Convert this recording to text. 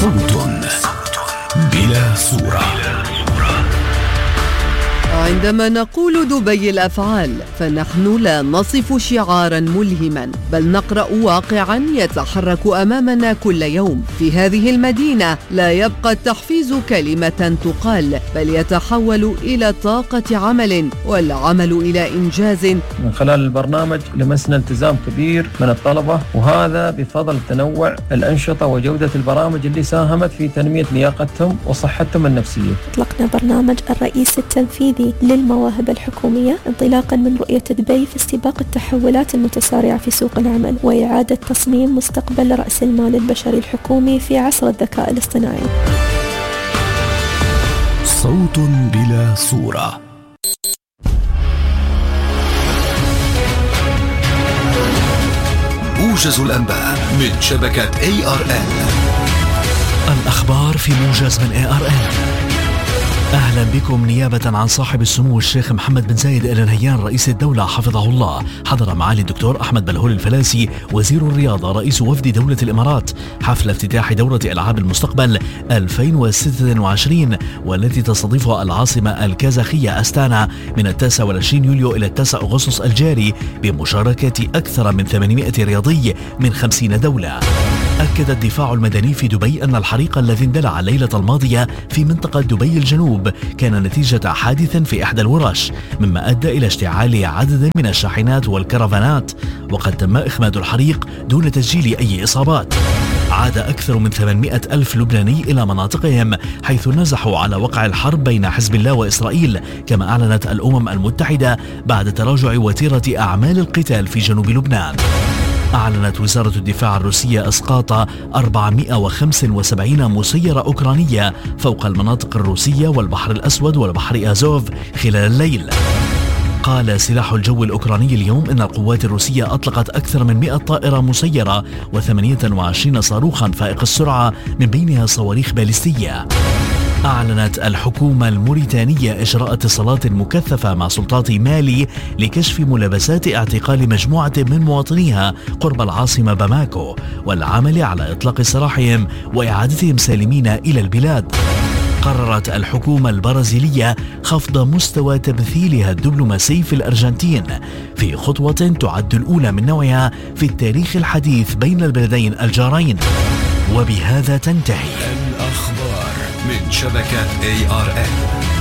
صوت بلا صورة. عندما نقول دبي الأفعال فنحن لا نصف شعارا ملهما، بل نقرأ واقعا يتحرك أمامنا كل يوم. في هذه المدينة لا يبقى التحفيز كلمة تقال، بل يتحول إلى طاقة عمل، والعمل إلى إنجاز. من خلال البرنامج لمسنا التزام كبير من الطلبة، وهذا بفضل تنوع الأنشطة وجودة البرامج اللي ساهمت في تنمية لياقتهم وصحتهم النفسية. أطلقنا برنامج الرئيس التنفيذي للمواهب الحكومية انطلاقا من رؤية دبي في استباق التحولات المتسارعة في سوق العمل وإعادة تصميم مستقبل رأس المال البشري الحكومي في عصر الذكاء الاصطناعي. صوت بلا صورة. موجز الأنباء من شبكة ARN. الأخبار في موجز من ARN. أهلا بكم. نيابة عن صاحب السمو الشيخ محمد بن زايد آل نهيان رئيس الدولة حفظه الله، حضر معالي الدكتور أحمد بلهول الفلاسي وزير الرياضة رئيس وفد دولة الإمارات حفل افتتاح دورة ألعاب المستقبل 2026، والتي تستضيفها العاصمة الكازاخية أستانا من 29 يوليو إلى 9 أغسطس الجاري بمشاركة أكثر من 800 رياضي من 50 دولة. أكد الدفاع المدني في دبي أن الحريق الذي اندلع الليلة الماضية في منطقة دبي الجنوب كان نتيجة حادث في إحدى الورش، مما أدى إلى اشتعال عدد من الشاحنات والكرفانات، وقد تم إخماد الحريق دون تسجيل أي إصابات. عاد أكثر من 800 ألف لبناني إلى مناطقهم، حيث نزحوا على وقع الحرب بين حزب الله وإسرائيل، كما أعلنت الأمم المتحدة بعد تراجع وتيرة أعمال القتال في جنوب لبنان. أعلنت وزارة الدفاع الروسية إسقاط 475 مسيرة أوكرانية فوق المناطق الروسية والبحر الأسود والبحر آزوف خلال الليل. قال سلاح الجو الأوكراني اليوم إن القوات الروسية أطلقت أكثر من 100 طائرة مسيرة و28 صاروخا فائق السرعة، من بينها صواريخ باليستية. أعلنت الحكومة الموريتانية إجراء اتصالات مكثفة مع سلطات مالي لكشف ملابسات اعتقال مجموعة من مواطنيها قرب العاصمة باماكو، والعمل على إطلاق سراحهم وإعادتهم سالمين إلى البلاد. قررت الحكومة البرازيلية خفض مستوى تمثيلها الدبلوماسي في الأرجنتين في خطوة تعد الأولى من نوعها في التاريخ الحديث بين البلدين الجارين. وبهذا تنتهي الأخبار من شبكة ARN.